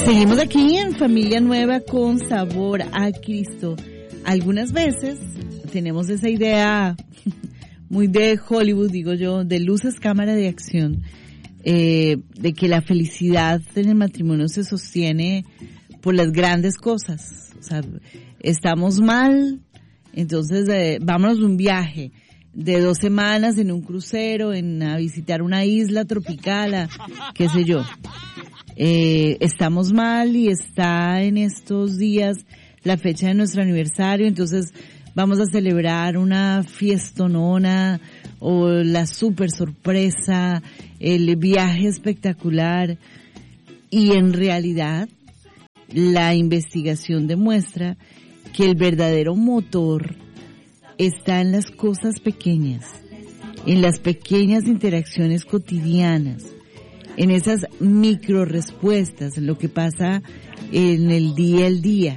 Seguimos aquí en Familia Nueva con Sabor a Cristo. Algunas veces tenemos esa idea muy de Hollywood, digo yo, de luces, cámara de acción, de que la felicidad en el matrimonio se sostiene por las grandes cosas. O sea, estamos mal, entonces vámonos de un viaje de 2 semanas en un crucero, a visitar una isla tropical, qué sé yo. Estamos mal y está en estos días la fecha de nuestro aniversario, entonces vamos a celebrar una fiestonona o la super sorpresa, el viaje espectacular. Y en realidad la investigación demuestra que el verdadero motor está en las cosas pequeñas, en las pequeñas interacciones cotidianas, en esas micro respuestas, en lo que pasa en el día al día.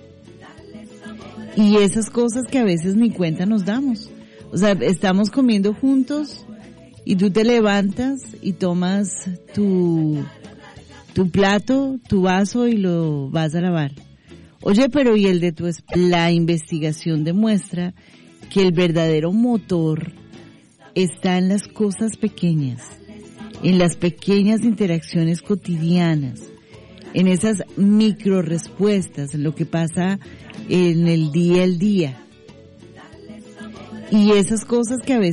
Y esas cosas que a veces ni cuenta nos damos. O sea, estamos comiendo juntos y tú te levantas y tomas tu plato, tu vaso y lo vas a lavar. Oye, pero ¿y el de tu esposa? La investigación demuestra que el verdadero motor está en las cosas pequeñas, en las pequeñas interacciones cotidianas, en esas micro respuestas, en lo que pasa en el día al día. Y esas cosas que a veces